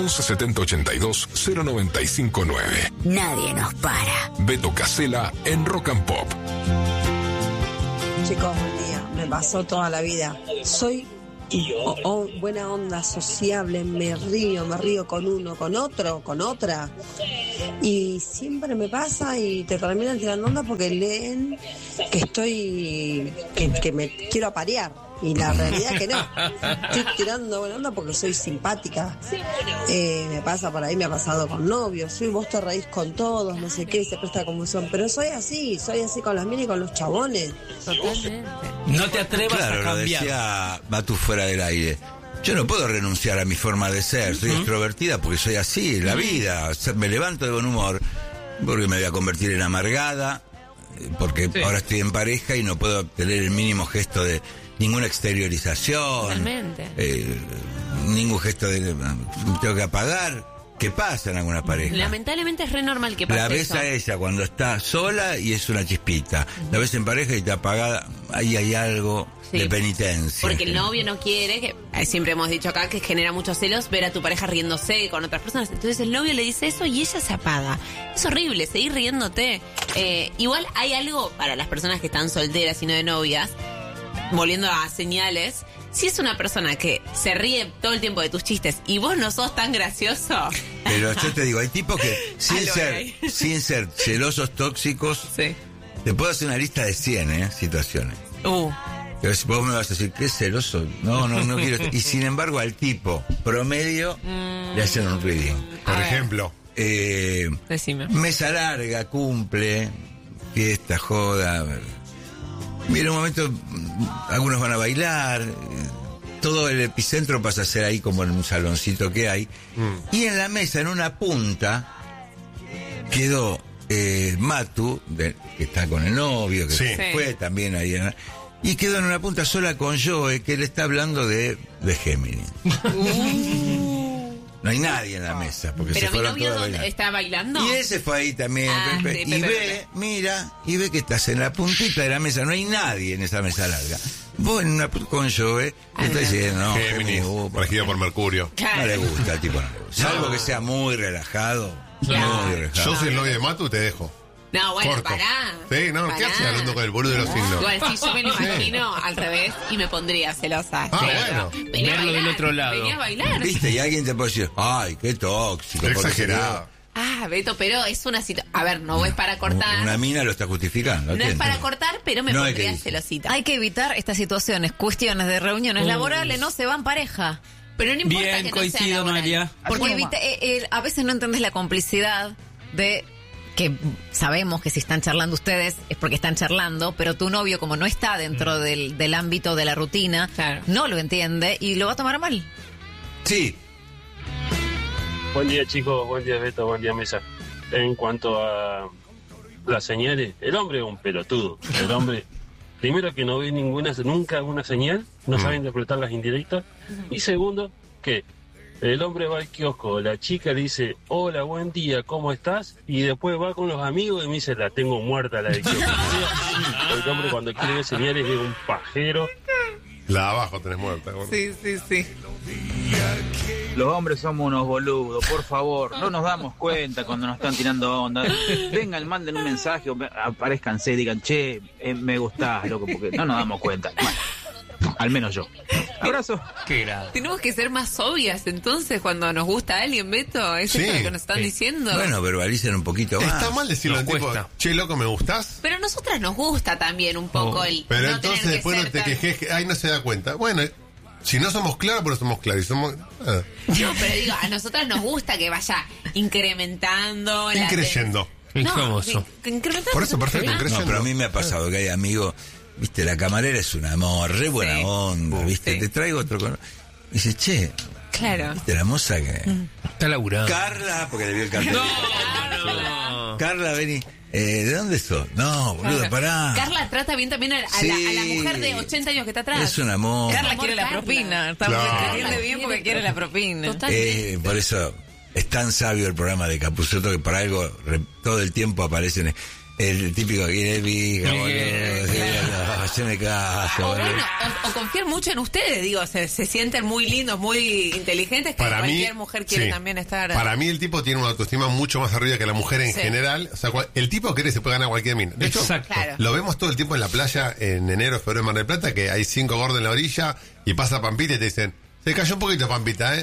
11 70 82 0959. Nadie nos para. Beto Casella en Rock and Pop. Chicos, buen día. Me pasó toda la vida. Soy buena onda, sociable, me río con uno, con otro, con otra. Y siempre me pasa y te terminan tirando onda porque leen que me quiero aparear. Y la realidad es que no. Estoy tirando buena onda porque soy simpática. Me pasa por ahí, me ha pasado con novios. Vos te reís con todos, no sé qué, se presta confusión. Pero soy así con las minas y con los chabones. Totalmente. No te atrevas a cambiar. Lo decía Matu fuera del aire. Yo no puedo renunciar a mi forma de ser. Soy extrovertida porque soy así, la vida. O sea, me levanto de buen humor porque me voy a convertir en amargada, porque ahora estoy en pareja y no puedo tener el mínimo gesto de ninguna exteriorización. Totalmente. Ningún gesto de tengo que apagar. ¿Qué pasa en alguna pareja? Lamentablemente es re normal que pase La ves eso. a ella cuando está sola y es una chispita. La ves en pareja y está apagada. Ahí hay algo de penitencia. Porque el novio no quiere, que siempre hemos dicho acá que genera muchos celos ver a tu pareja riéndose con otras personas. Entonces el novio le dice eso y ella se apaga. Es horrible, seguir riéndote. Igual hay algo para las personas que están solteras y no de novias, volviendo a señales. Si es una persona que se ríe todo el tiempo de tus chistes y vos no sos tan gracioso. Pero yo te digo, hay tipos que sin ser celosos, tóxicos, te puedo hacer una lista de 100 situaciones. Pero si vos me vas a decir, ¿qué celoso? No quiero. Y sin embargo, al tipo promedio le hacen un reading. Por ejemplo. Decime. Mesa larga, cumple, fiesta, joda. Mira, un momento, algunos van a bailar, todo el epicentro pasa a ser ahí como en un saloncito que hay. Y en la mesa, en una punta, quedó Matu, que está con el novio, que fue también ahí. Y quedó en una punta sola con Joe, que le está hablando de Géminis. No hay nadie en la mesa, porque pero se fueron mi novio todos a bailar. está bailando. Y ese fue ahí también. Y ve que estás en la puntita de la mesa. No hay nadie en esa mesa larga. Vos en una con Joe, estás diciendo, no, Géminis, regido por Mercurio. Claro. No le gusta al tipo, no le gusta. Salvo que sea muy relajado. Claro. Muy relajado. Yo soy el novio de Matu, te dejo. No, bueno, Corto. pará. Sí, no, Pará. ¿qué haces hablando con el boludo de los signos? Igual, si yo me lo imagino al revés y me pondría celosa. Bueno. Venía a Verlo bailar, del otro lado. Venía a bailar. ¿Viste? Y alguien te puede decir, ay, qué tóxico. Exagerado. Beto, pero es una situación. A ver, no es para cortar. Una mina lo está justificando. No es para cortar, pero me No hay que pondría decir. celosita. Hay que evitar estas situaciones, cuestiones de reuniones laborales, no se van pareja. Pero no importa Bien, que no coincido, sea laboral. María. Porque a veces no entendés la complicidad de que sabemos que si están charlando ustedes es porque están charlando, pero tu novio, como no está dentro del ámbito de la rutina, no lo entiende y lo va a tomar mal. Sí. Buen día, chicos, buen día, Beto, buen día, Mesa. En cuanto a las señales, el hombre es un pelotudo. El hombre, primero que no ve nunca una señal, no sabe interpretar las indirectas. Y segundo, que el hombre va al kiosco, la chica le dice, hola, buen día, ¿cómo estás? Y después va con los amigos y me dice, la tengo muerta la de kiosco. El hombre cuando quiere ver señales es un pajero. La de abajo tenés muerta. Bueno. Sí. Los hombres somos unos boludos, por favor, no nos damos cuenta cuando nos están tirando onda. Vengan, manden un mensaje, o aparezcanse, digan, che, me gustás, loco, porque no nos damos cuenta. Bueno, al menos yo. Abrazo. Qué grave. Tenemos que ser más obvias entonces cuando nos gusta a alguien, Beto. ¿Es esto lo que nos están diciendo? Bueno, verbalicen un poquito más. Está mal decirlo al tipo, che, loco, ¿me gustás? Pero a nosotras nos gusta también un poco el. Pero no entonces tener que después no ser te tan- quejes, que, ay, no se da cuenta. Bueno, si no somos claros, pero somos claros. Y somos, No, pero digo, a nosotras nos gusta que vaya incrementando. la increyendo. Es famoso. Incrementando. Por eso, perfecto, No, increyendo. pero a mí me ha pasado que hay amigos, viste, la camarera es un amor, re buena onda, viste, te traigo otro con... Dice, che, Claro. viste la moza que... Está laburando. Carla, porque le vio el cartel. Carla, vení. ¿De dónde sos? No, boludo, Claro. pará. Carla trata bien también a la mujer de 80 años que está atrás. Es un amor. Carla quiere la propina. Estamos Claro. entendiendo bien porque quiere la propina. Totalmente. Por eso es tan sabio el programa de Capusotto que para algo todo el tiempo aparecen. El típico que viene pija, boludo. Haceme caso, O boludo. bueno, o confiar mucho en ustedes, digo, se sienten muy lindos, muy inteligentes, que Para mí, cualquier mujer quiere sí. también estar. Para mí el tipo tiene una autoestima mucho más arriba que la mujer en Sí. general. O sea, el tipo cree que se puede ganar cualquier mina. De hecho, Exacto. Claro. lo vemos todo el tiempo en la playa en enero, febrero en Mar del Plata, que hay 5 gordos en la orilla y pasa Pampita y te dicen, se cayó un poquito Pampita, ¿eh?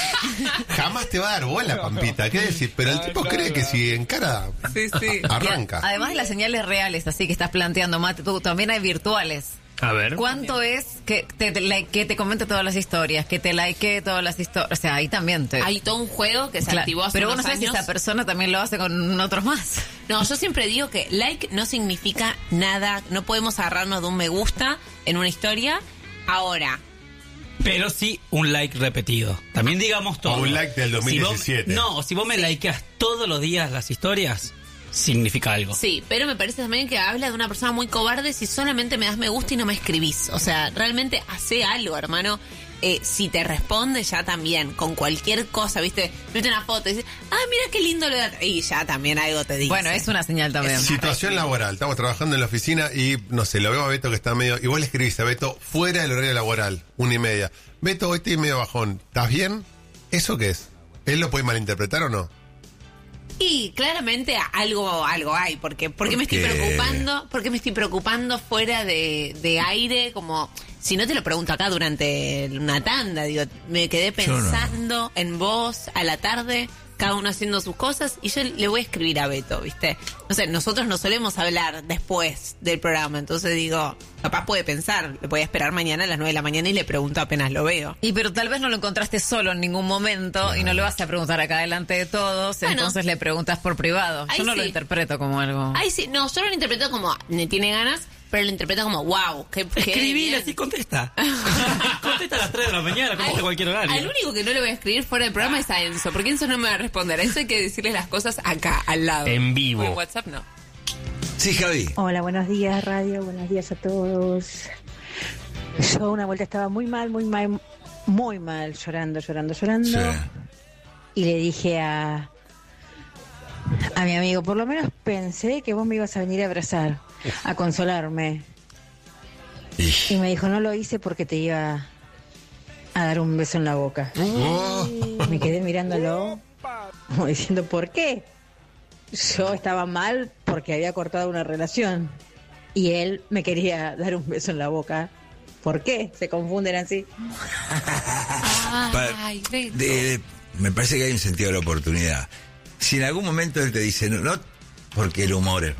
Jamás te va a dar bola Pampita, ¿qué decir? Pero el tipo cree que si encara, Sí, sí. arranca. Además de las señales reales, así que estás planteando, Mate, tú también hay virtuales. A ver. ¿Cuánto es que te comente todas las historias, que te likee todas las historias? O sea, ahí también te... Hay todo un juego que se Claro, activó hace pero vos no unos sabes si años. esa persona también lo hace con otros más. No, yo siempre digo que like no significa nada. No podemos agarrarnos de un me gusta en una historia. Ahora, Pero sí un like repetido. También digamos todo. O un like del 2017. Si vos me likeas todos los días las historias, significa algo. sí, pero me parece también que habla de una persona muy cobarde si solamente me das me gusta y no me escribís. O sea, realmente hace algo, hermano. Si te responde ya también, con cualquier cosa, ¿viste? Viste una foto y dices, mira qué lindo lo da. Y ya también algo te dice. Bueno, es una señal también. Situación laboral, estamos trabajando en la oficina y, no sé, lo veo a Beto que está medio... Igual le escribís a Beto fuera del horario laboral, 1:30. Beto, hoy estoy medio bajón, ¿estás bien? ¿Eso qué es? ¿Él lo puede malinterpretar o no? Y claramente algo hay, porque me estoy preocupando fuera de aire, como si no te lo pregunto acá durante una tanda, digo, me quedé pensando en vos a la tarde, cada uno haciendo sus cosas, y yo le voy a escribir a Beto, ¿viste? No sé, nosotros no solemos hablar después del programa, entonces digo, capaz puede pensar, le voy a esperar mañana a las 9 de la mañana y le pregunto apenas lo veo. Y pero tal vez no lo encontraste solo en ningún momento y no le vas a preguntar acá delante de todos, Bueno. entonces le preguntas por privado. Ahí Yo no lo sí. interpreto como algo... Ay, sí, no, yo lo interpreto como, me tiene ganas, pero lo interpreto como, wow, qué Escribile bien. así, contesta. Contesta a las 3 de la mañana, como de cualquier horario. Al único que no le voy a escribir fuera del programa es a Enzo, porque Enzo no me va a responder. A Enzo hay que decirle las cosas acá, al lado. En vivo. O en WhatsApp no. Sí, Javi. Hola, buenos días, radio, buenos días a todos. Yo una vuelta estaba muy mal, llorando. Sí. Y le dije a mi amigo, por lo menos pensé que vos me ibas a venir a abrazar, a consolarme. Y me dijo, no lo hice porque te iba a dar un beso en la boca. Me quedé mirándolo, como diciendo, ¿por qué? Yo estaba mal porque había cortado una relación y él me quería dar un beso en la boca. ¿Por qué? Se confunden así. Ay, Beto. Me parece que hay un sentido de la oportunidad. Si en algún momento él te dice, no porque el humor es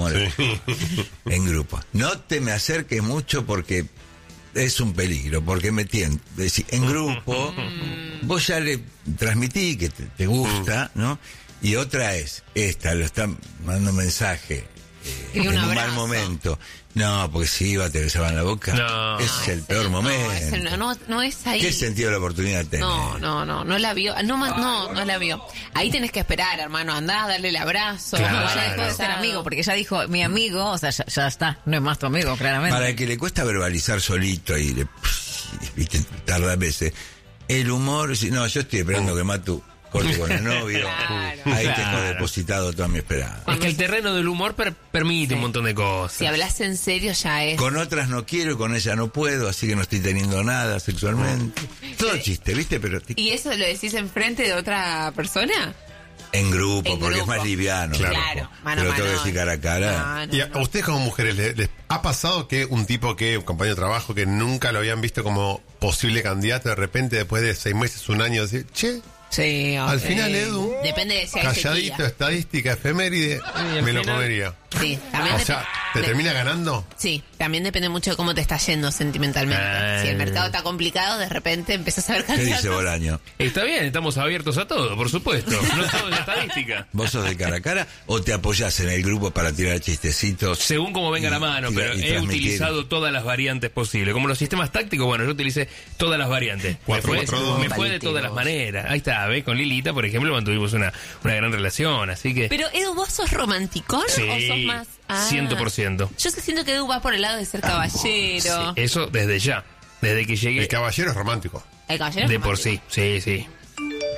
en grupo. No te me acerques mucho porque es un peligro, porque me tiento. En grupo, vos ya le transmití que te gusta, ¿no? Y otra es, lo están mandando un mensaje Y en un un mal abrazo. momento. No, porque si iba te besaban la boca. No. Es el peor momento. No es ahí. ¿Qué sentido de la oportunidad tenés? No la vio. No la vio. Ahí tenés que esperar, hermano. Andá, darle el abrazo. Claro. No, ya dejó de ser amigo, porque ella dijo, mi amigo, o sea, ya está, no es más tu amigo, claramente. Para el que le cuesta verbalizar solito y viste, tarda veces, el humor, no, yo estoy esperando que Matu corte con el novio. Claro. Ahí Claro. tengo depositado toda mi esperanza. Es que el terreno del humor permite un montón de cosas. Si hablas en serio ya es. Con otras no quiero, con ella no puedo, así que no estoy teniendo nada sexualmente. Todo chiste, ¿viste? Pero ¿Y eso lo decís enfrente de otra persona? en grupo, En porque grupo. es más liviano. Claro, mano Pero a tengo que mano. decir cara a cara. Y a ustedes como mujeres, ¿les ha pasado que un tipo un compañero de trabajo que nunca lo habían visto como posible candidato, de repente después de 6 meses, un año, decir, che, Sí, al final Edu, depende de si hay calladito, sequía. estadística, efeméride, me lo comería. Sí, también O sea, ¿te termina ganando? Sí, también depende mucho de cómo te está yendo sentimentalmente. Si el mercado está complicado, de repente empiezas a ver ¿Qué dice candidatos. Bolaño? Está bien, estamos abiertos a todo, por supuesto. No todo es estadística. ¿Vos sos de cara a cara o te apoyás en el grupo para tirar chistecitos? Según como venga la mano, y pero he transmitir. utilizado todas las variantes posibles. Como los sistemas tácticos, bueno, yo utilicé todas las variantes. Me 4-4-2. fue de todas las maneras. Ahí está, ¿ves? Con Lilita, por ejemplo, mantuvimos una gran relación, así que... Pero Edu, ¿vos sos romanticón Sí, o sos más...? 100%. Yo siento que Edu va por el lado de ser caballero. Sí, eso desde ya. Desde que llegué. El caballero es romántico. El caballero es De por romántico. sí, sí.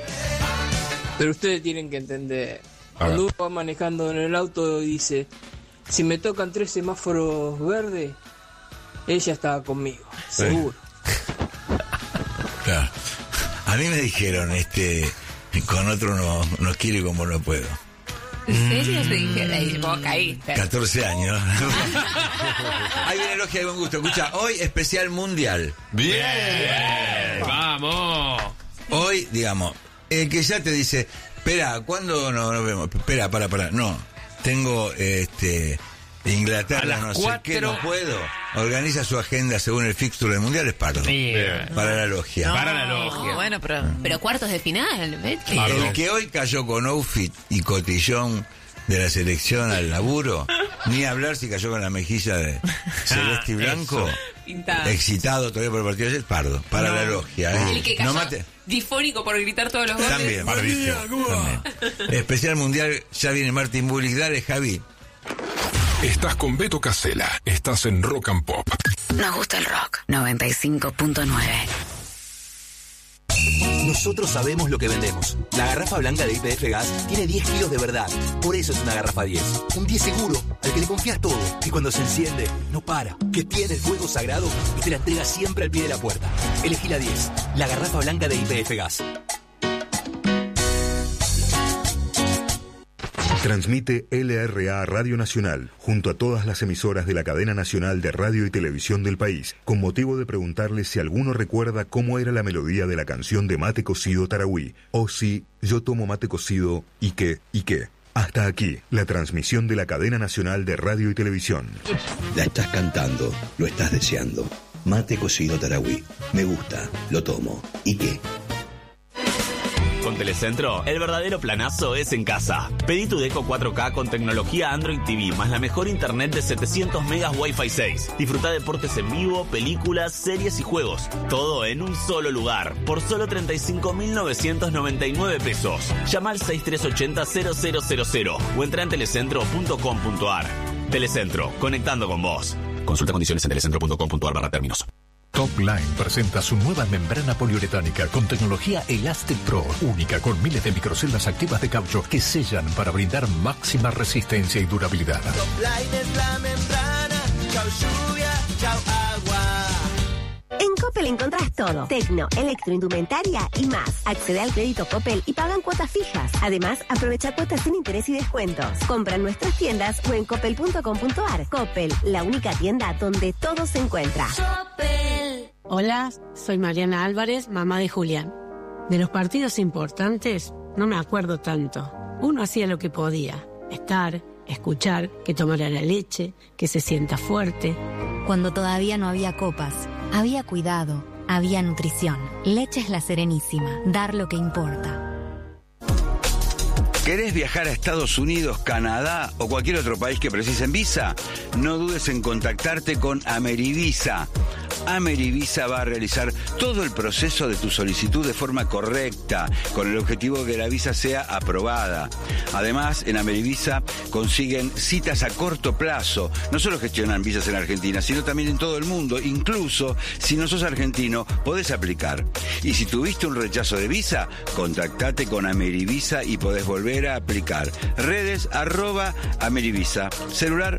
Pero ustedes tienen que entender. A ver. Cuando uno va manejando en el auto y dice, Si me tocan 3 semáforos verdes, ella estaba conmigo, seguro. Claro. A mí me dijeron, con otro no quiero y con vos no puedo. ¿En serio te dijeron? Ahí vos caíste. 14 años. Ahí viene Logia de buen gusto. Escucha, hoy especial mundial. Bien. Vamos. Hoy, digamos, el que ya te dice, espera, ¿cuándo nos vemos? Espera, para. No, tengo Inglaterra, no sé qué, no puedo. Organiza su agenda según el fixture del mundial, es Pardo. Para la Logia. No, para la Logia. Bueno, pero cuartos de final. ¿Ves? El que hoy cayó con outfit y cotillón de la selección al laburo, ni hablar si cayó con la mejilla de celeste y blanco, excitado todavía por el partido de ayer, Pardo, para la Logia. El que cayó difónico por gritar todos los goles. También. Especial mundial, ya viene Martín Bullick. Dale, Javi. Estás con Beto Casella, estás en Rock and Pop. Nos gusta el rock. 95.9. Nosotros sabemos lo que vendemos. La garrafa blanca de YPF Gas tiene 10 kilos de verdad. Por eso es una garrafa 10. Un 10 seguro, al que le confías todo. Y cuando se enciende, no para. Que tiene el fuego sagrado y te la entrega siempre al pie de la puerta. Elegí la 10. La garrafa blanca de YPF Gas. Transmite LRA Radio Nacional, junto a todas las emisoras de la cadena nacional de radio y televisión del país, con motivo de preguntarle si alguno recuerda cómo era la melodía de la canción de Mate Cocido Tarahui, o si yo tomo mate cocido y qué. Hasta aquí, la transmisión de la cadena nacional de radio y televisión. La estás cantando, lo estás deseando. Mate Cocido Tarahui. Me gusta, lo tomo. ¿Y qué? Con Telecentro, el verdadero planazo es en casa. Pedí tu Deco 4K con tecnología Android TV, más la mejor internet de 700 megas Wi-Fi 6. Disfruta deportes en vivo, películas, series y juegos. Todo en un solo lugar, por solo 35.999 pesos. Llama al 6380-0000 o entra en telecentro.com.ar. Telecentro, conectando con vos. Consulta condiciones en telecentro.com.ar/términos. Topline presenta su nueva membrana poliuretánica con tecnología Elastic Pro, única con miles de microceldas activas de caucho que sellan para brindar máxima resistencia y durabilidad. Topline es la membrana, chau lluvia, chau agua. En Coppel encontrás todo: tecno, electroindumentaria y más. Accede al crédito Coppel y pagan cuotas fijas. Además, aprovecha cuotas sin interés y descuentos. Compra en nuestras tiendas o en coppel.com.ar. Coppel, la única tienda donde todo se encuentra. Coppel. Hola, soy Mariana Álvarez, mamá de Julián. De los partidos importantes no me acuerdo tanto. Uno hacía lo que podía: estar, escuchar, que tomara la leche, que se sienta fuerte. Cuando todavía no había copas, había cuidado, había nutrición. Leches La Serenísima, dar lo que importa. ¿Querés viajar a Estados Unidos, Canadá o cualquier otro país que precisen visa? No dudes en contactarte con Amerivisa. Amerivisa va a realizar todo el proceso de tu solicitud de forma correcta, con el objetivo de que la visa sea aprobada. Además, en Amerivisa consiguen citas a corto plazo. No solo gestionan visas en Argentina, sino también en todo el mundo. Incluso, si no sos argentino, podés aplicar. Y si tuviste un rechazo de visa, contactate con Amerivisa y podés volver a aplicar. Redes @Amerivisa. Celular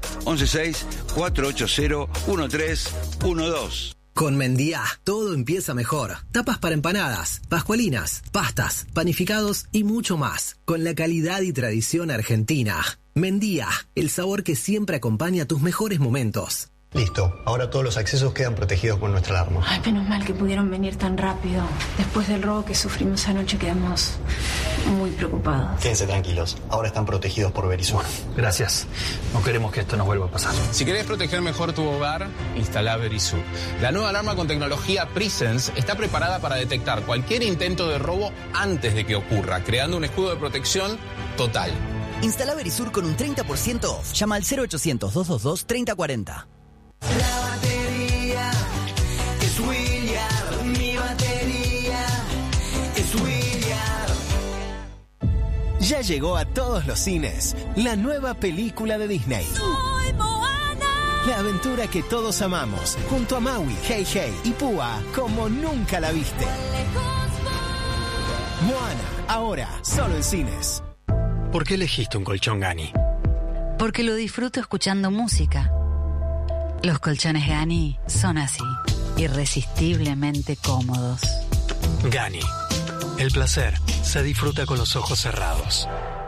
116-480-1312. Con Mendiá, todo empieza mejor. Tapas para empanadas, pascualinas, pastas, panificados y mucho más. Con la calidad y tradición argentina. Mendiá, el sabor que siempre acompaña tus mejores momentos. Listo, ahora todos los accesos quedan protegidos con nuestra alarma. Ay, menos mal que pudieron venir tan rápido. Después del robo que sufrimos anoche quedamos muy preocupados. Quédense tranquilos, ahora están protegidos por Verisur. Gracias, no queremos que esto nos vuelva a pasar. Si querés proteger mejor tu hogar, instala Verisur. La nueva alarma con tecnología Presence está preparada para detectar cualquier intento de robo antes de que ocurra, creando un escudo de protección total. Instala Verisur con un 30% off. Llama al 0800-222-3040. La batería es William, mi batería es William. Ya llegó a todos los cines la nueva película de Disney. Soy Moana. La aventura que todos amamos, junto a Maui, Hey Hey y Púa, como nunca la viste. Moana, ahora, solo en cines. ¿Por qué elegiste un colchón Gani? Porque lo disfruto escuchando música. Los colchones Gani son así, irresistiblemente cómodos. Gani. El placer se disfruta con los ojos cerrados.